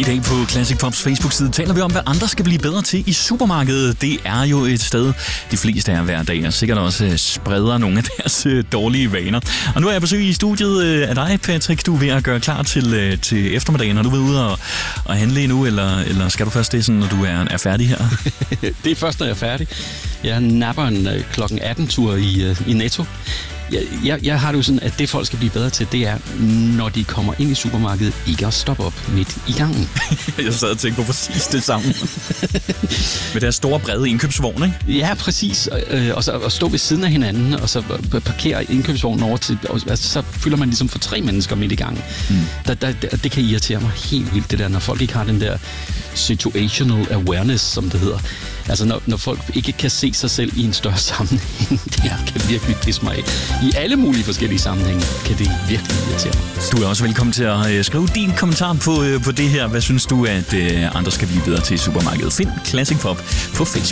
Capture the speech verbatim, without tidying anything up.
I dag på Classic Pops Facebook-side taler vi om, hvad andre skal blive bedre til i supermarkedet. Det er jo et sted, de fleste er hver dag, og sikkert også spreder nogle af deres dårlige vaner. Og nu er jeg besøg i studiet af dig, Patrick. Du er ved at gøre klar til, til eftermiddagen. Har du været ude og, og handle endnu, eller, eller skal du først det, sådan, når du er, er færdig her? Det er først, når jeg er færdig. Jeg napper en klokken atten-tur i, i Netto. Jeg, jeg, jeg har det jo sådan, at det folk skal blive bedre til, det er, når de kommer ind i supermarkedet, ikke at stoppe op midt i gangen. Jeg sad og tænkte på præcis det samme. Med deres store, brede indkøbsvogn, ikke? Ja, præcis. Øh, og så og stå ved siden af hinanden, og så parkere indkøbsvognen over til, og, altså, så fylder man ligesom for tre mennesker midt i gangen. Mm. Der, der, der, det kan irritere mig helt vildt, det der, når folk ikke har den der situational awareness, som det hedder. Altså, når, når folk ikke kan se sig selv i en større sammenhæng, det kan virkelig pisse mig af. I alle mulige forskellige sammenhænge kan det virkelig irritere mig. Du er også velkommen til at skrive din kommentar på, på det her. Hvad synes du, at andre skal blive bedre til i supermarkedet? Find Classic Pop på Facebook.